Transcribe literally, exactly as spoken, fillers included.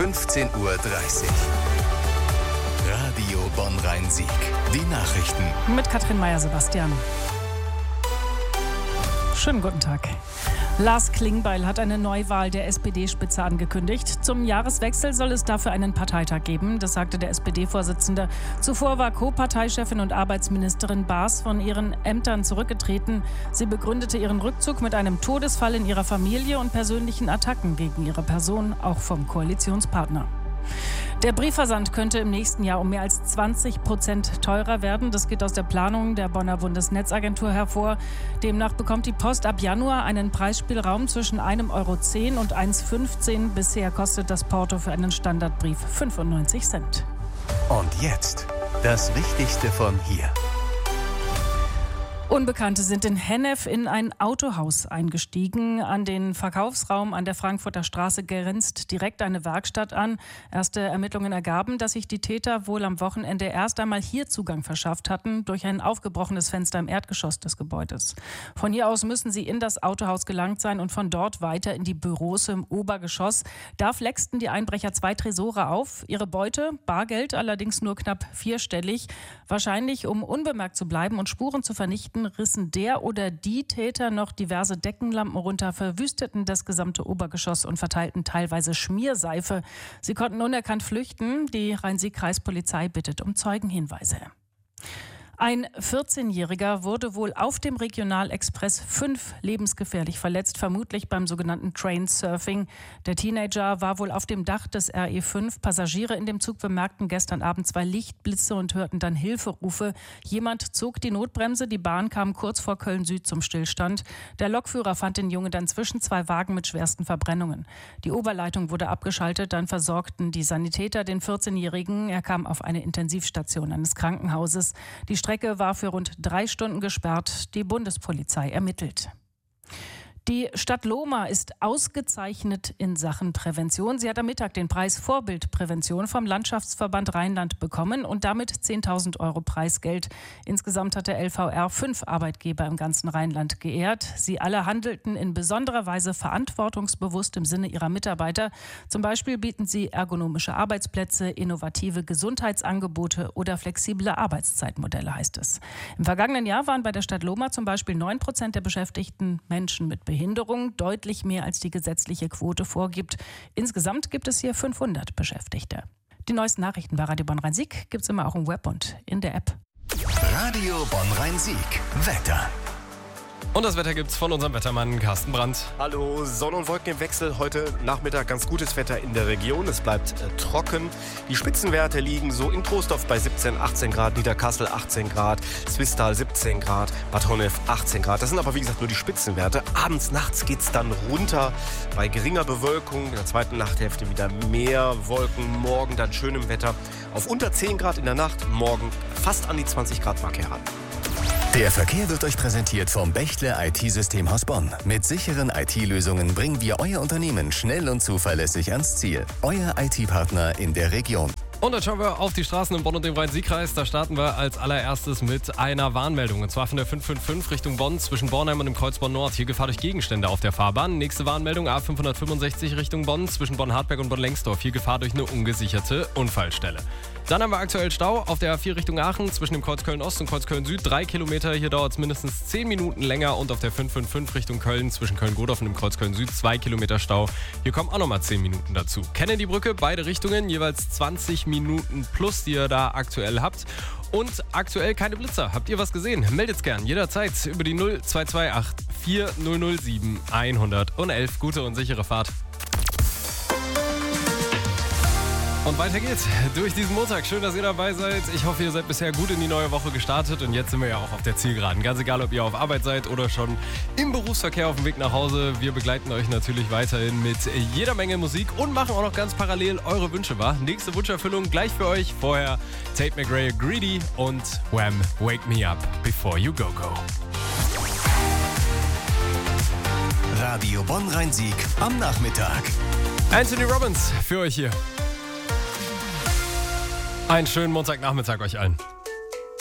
fünfzehn Uhr dreißig. Radio Bonn-Rhein-Sieg. Die Nachrichten. Mit Katrin Meyer-Sebastian. Schönen guten Tag. Lars Klingbeil hat eine Neuwahl der S P D-Spitze angekündigt. Zum Jahreswechsel soll es dafür einen Parteitag geben, das sagte der S P D-Vorsitzende. Zuvor war Co-Parteichefin und Arbeitsministerin Baas von ihren Ämtern zurückgetreten. Sie begründete ihren Rückzug mit einem Todesfall in ihrer Familie und persönlichen Attacken gegen ihre Person, auch vom Koalitionspartner. Der Briefversand könnte im nächsten Jahr um mehr als zwanzig Prozent teurer werden. Das geht aus der Planung der Bonner Bundesnetzagentur hervor. Demnach bekommt die Post ab Januar einen Preisspielraum zwischen einem Euro zehn und eins fünfzehn. Bisher kostet das Porto für einen Standardbrief fünfundneunzig Cent. Und jetzt das Wichtigste von hier. Unbekannte sind in Hennef in ein Autohaus eingestiegen. An den Verkaufsraum an der Frankfurter Straße grenzt direkt eine Werkstatt an. Erste Ermittlungen ergaben, dass sich die Täter wohl am Wochenende erst einmal hier Zugang verschafft hatten, durch ein aufgebrochenes Fenster im Erdgeschoss des Gebäudes. Von hier aus müssen sie in das Autohaus gelangt sein und von dort weiter in die Büros im Obergeschoss. Da flexten die Einbrecher zwei Tresore auf. Ihre Beute, Bargeld, allerdings nur knapp vierstellig. Wahrscheinlich, um unbemerkt zu bleiben und Spuren zu vernichten, rissen der oder die Täter noch diverse Deckenlampen runter, verwüsteten das gesamte Obergeschoss und verteilten teilweise Schmierseife. Sie konnten unerkannt flüchten. Die Rhein-Sieg-Kreispolizei bittet um Zeugenhinweise. Ein vierzehnjähriger wurde wohl auf dem Regionalexpress fünf lebensgefährlich verletzt, vermutlich beim sogenannten Trainsurfing. Der Teenager war wohl auf dem Dach des R E fünf. Passagiere in dem Zug bemerkten gestern Abend zwei Lichtblitze und hörten dann Hilferufe. Jemand zog die Notbremse, die Bahn kam kurz vor Köln-Süd zum Stillstand. Der Lokführer fand den Jungen dann zwischen zwei Wagen mit schwersten Verbrennungen. Die Oberleitung wurde abgeschaltet, dann versorgten die Sanitäter den vierzehnjährigen. Er kam auf eine Intensivstation eines Krankenhauses. Die Die Strecke war für rund drei Stunden gesperrt. Die Bundespolizei ermittelt. Die Stadt Lohmar ist ausgezeichnet in Sachen Prävention. Sie hat am Mittag den Preis Vorbildprävention vom Landschaftsverband Rheinland bekommen und damit zehntausend Euro Preisgeld. Insgesamt hat der L V R fünf Arbeitgeber im ganzen Rheinland geehrt. Sie alle handelten in besonderer Weise verantwortungsbewusst im Sinne ihrer Mitarbeiter. Zum Beispiel bieten sie ergonomische Arbeitsplätze, innovative Gesundheitsangebote oder flexible Arbeitszeitmodelle, heißt es. Im vergangenen Jahr waren bei der Stadt Lohmar zum Beispiel neun Prozent der Beschäftigten Menschen mit Behinderung, deutlich mehr als die gesetzliche Quote vorgibt. Insgesamt gibt es hier fünfhundert Beschäftigte. Die neuesten Nachrichten bei Radio Bonn-Rhein-Sieg gibt es immer auch im Web und in der App. Radio Bonn-Rhein-Sieg. Wetter. Und das Wetter gibt's von unserem Wettermann Carsten Brandt. Hallo, Sonne und Wolken im Wechsel. Heute Nachmittag ganz gutes Wetter in der Region. Es bleibt äh, trocken. Die Spitzenwerte liegen so in Troisdorf bei siebzehn, achtzehn Grad, Niederkassel achtzehn Grad, Swisttal siebzehn Grad, Bad Honnef achtzehn Grad. Das sind aber wie gesagt nur die Spitzenwerte. Abends, nachts geht's dann runter bei geringer Bewölkung. In der zweiten Nachthälfte wieder mehr Wolken. Morgen dann schönem Wetter auf unter zehn Grad in der Nacht. Morgen fast an die zwanzig Grad Marke heran. Der Verkehr wird euch präsentiert vom Bechtle I T-Systemhaus Bonn. Mit sicheren I T-Lösungen bringen wir euer Unternehmen schnell und zuverlässig ans Ziel. Euer I T-Partner in der Region. Und dann schauen wir auf die Straßen in Bonn und dem Rhein-Sieg-Kreis. Da starten wir als allererstes mit einer Warnmeldung. Und zwar von der fünf fünf fünf Richtung Bonn zwischen Bornheim und dem Kreuz Bonn Nord. Hier Gefahr durch Gegenstände auf der Fahrbahn. Nächste Warnmeldung A fünfhundertfünfundsechzig Richtung Bonn zwischen Bonn-Hartberg und Bonn-Lengsdorf. Hier Gefahr durch eine ungesicherte Unfallstelle. Dann haben wir aktuell Stau auf der A vier Richtung Aachen zwischen dem Kreuz Köln-Ost und Kreuz Köln-Süd. Drei Kilometer, hier dauert es mindestens zehn Minuten länger. Und auf der fünf fünf fünf Richtung Köln zwischen Köln-Godorf und dem Kreuz Köln-Süd zwei Kilometer Stau. Hier kommen auch nochmal zehn Minuten dazu. Kennedy-Brücke, beide Richtungen, jeweils zwanzig Minuten plus, die ihr da aktuell habt. Und aktuell keine Blitzer. Habt ihr was gesehen? Meldet's gern jederzeit über die null zwei zwei acht vier null null sieben eins null eins. Gute und sichere Fahrt. Und weiter geht's durch diesen Montag. Schön, dass ihr dabei seid. Ich hoffe, ihr seid bisher gut in die neue Woche gestartet. Und jetzt sind wir ja auch auf der Zielgeraden. Ganz egal, ob ihr auf Arbeit seid oder schon im Berufsverkehr auf dem Weg nach Hause. Wir begleiten euch natürlich weiterhin mit jeder Menge Musik und machen auch noch ganz parallel eure Wünsche wahr. Nächste Wunscherfüllung gleich für euch. Vorher Tate McRae, Greedy und Wham! Wake Me Up Before You Go Go. Radio Bonn-Rhein-Sieg am Nachmittag. Anthony Robbins für euch hier. Einen schönen Montagnachmittag euch allen.